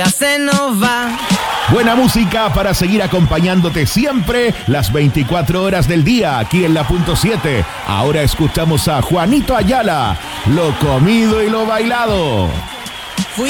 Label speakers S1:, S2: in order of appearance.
S1: se nos va.
S2: Buena música para seguir acompañándote siempre las 24 horas del día aquí en la punto 7. Ahora escuchamos a Juanito Ayala, Lo comido y lo bailado.